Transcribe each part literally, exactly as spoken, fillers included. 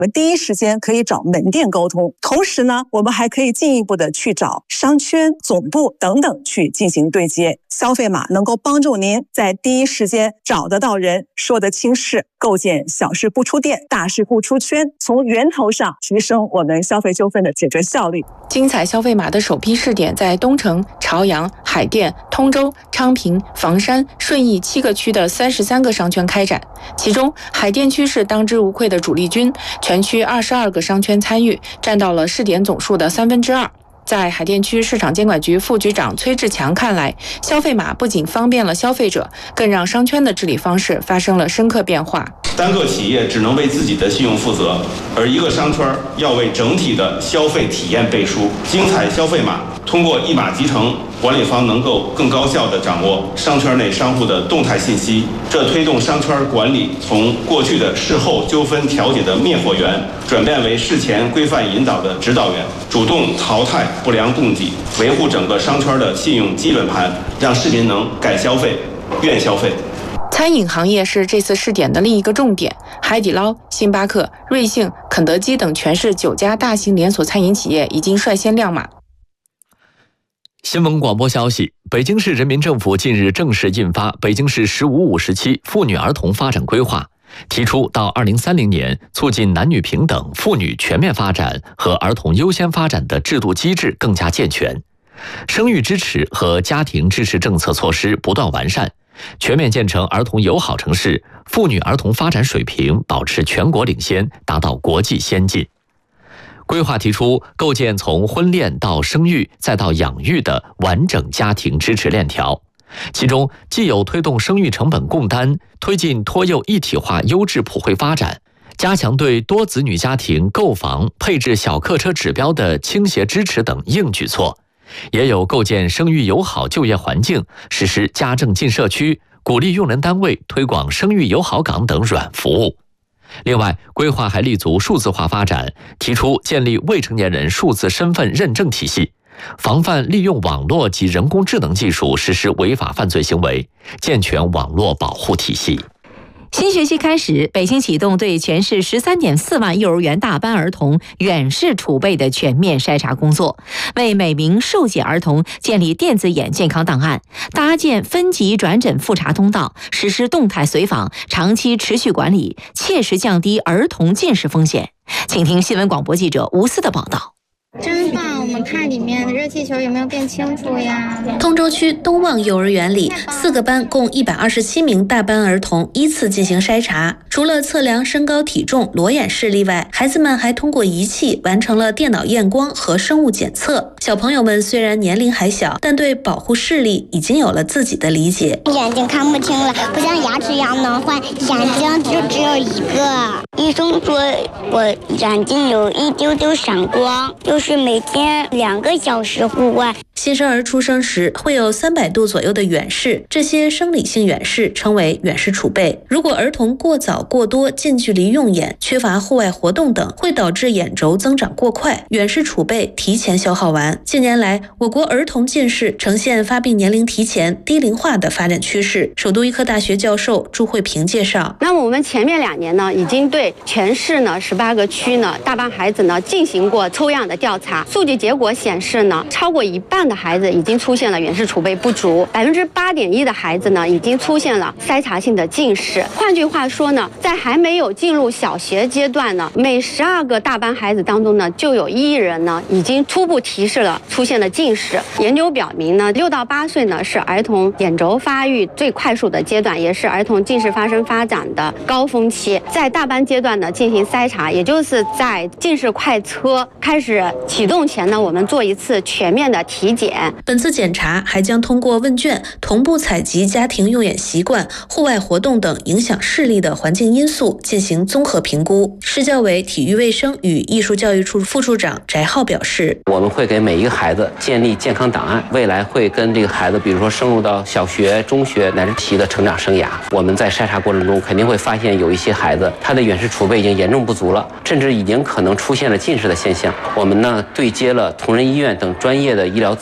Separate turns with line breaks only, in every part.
我们第一时间可以找门店沟通，同时呢，我们还可以进一步的去找商圈、总部等等去进行对接。消费码能够帮助您在第一时间找得到人，说得清事，构建小事不出店，大事不出圈，从源头上提升我们消费纠纷的解决效率。
精彩消费码的首批试点在东城、朝阳、海淀、通州、昌平、房山、顺义七个区的三十三个商圈开展，其中海淀区是当之无愧的主力军，全区二十二个商圈参与，占到了试点总数的三分之二。在海淀区市场监管局副局长崔志强看来，消费码不仅方便了消费者，更让商圈的治理方式发生了深刻变化。
单个企业只能为自己的信用负责，而一个商圈要为整体的消费体验背书。精彩消费码通过一码集成，管理方能够更高效地掌握商圈内商户的动态信息，这推动商圈管理从过去的事后纠纷调解的灭火员，转变为事前规范引导的指导员，主动淘汰不良供给，维护整个商圈的信用基本盘，让市民能敢消费、愿消费。
餐饮行业是这次试点的另一个重点，海底捞、星巴克、瑞幸、肯德基等全市九家大型连锁餐饮企业已经率先亮码。
新闻广播消息，北京市人民政府近日正式印发《北京市“十五五”时期妇女儿童发展规划》，提出到二零三零年促进男女平等、妇女全面发展和儿童优先发展的制度机制更加健全，生育支持和家庭支持政策措施不断完善，全面建成儿童友好城市，妇女儿童发展水平保持全国领先，达到国际先进。规划提出构建从婚恋到生育再到养育的完整家庭支持链条，其中既有推动生育成本共担、推进托幼一体化优质普惠发展，加强对多子女家庭购房配置小客车指标的倾斜支持等硬举措，也有构建生育友好就业环境，实施家政进社区，鼓励用人单位推广生育友好岗等软服务。另外，规划还立足数字化发展，提出建立未成年人数字身份认证体系，防范利用网络及人工智能技术实施违法犯罪行为，健全网络保护体系。
新学期开始，北京启动对全市 十三点四万幼儿园大班儿童远视储备的全面筛查工作，为每名受检儿童建立电子眼健康档案，搭建分级转诊复查通道，实施动态随访、长期持续管理，切实降低儿童近视风险。请听新闻广播记者吴思的报道。
真棒！我们看里面的热气球有没有变清楚呀？
通州区东望幼儿园里，四个班共一百二十七名大班儿童依次进行筛查。除了测量身高体重、裸眼视力外，孩子们还通过仪器完成了电脑验光和生物检测。小朋友们虽然年龄还小，但对保护视力已经有了自己的理解。
眼睛看不清了，不像牙齿一样能换，眼睛就只有一个。医生说我眼睛有一丢丢闪光，就是每天两个小时户外。
新生儿出生时会有三百度左右的远视，这些生理性远视称为远视储备。如果儿童过早过多近距离用眼，缺乏户外活动等，会导致眼轴增长过快，远视储备提前消耗完。近年来，我国儿童近视呈现发病年龄提前、低龄化的发展趋势。首都医科大学教授朱慧萍介绍，
那么我们前面两年呢，已经对全市呢十八个区呢大班孩子呢进行过抽样的调查，数据结果显示呢，超过一半的孩子已经出现了远视储备不足，百分之八点一的孩子呢已经出现了筛查性的近视。换句话说呢，在还没有进入小学阶段呢，每十二个大班孩子当中呢，就有一人呢已经初步提示了出现了近视。研究表明呢，六到八岁呢是儿童眼轴发育最快速的阶段，也是儿童近视发生发展的高峰期。在大班阶段呢进行筛查，也就是在近视快车开始启动前呢，我们做一次全面的体检。
本次检查还将通过问卷同步采集家庭用眼习惯、户外活动等影响视力的环境因素，进行综合评估。市教委体育卫生与艺术教育处副处长翟浩表示，
我们会给每一个孩子建立健康档案，未来会跟这个孩子，比如说升入到小学、中学乃至其的成长生涯，我们在筛查过程中肯定会发现有一些孩子他的远视储备已经严重不足了，甚至已经可能出现了近视的现象。我们呢对接了同仁医院等专业的医疗资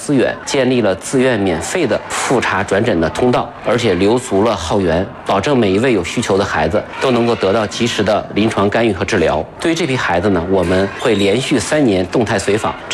资源，建立了自愿免费的复查转诊的通道，而且留足了号源，保证每一位有需求的孩子都能够得到及时的临床干预和治疗。对于这批孩子呢，我们会连续三年动态随访。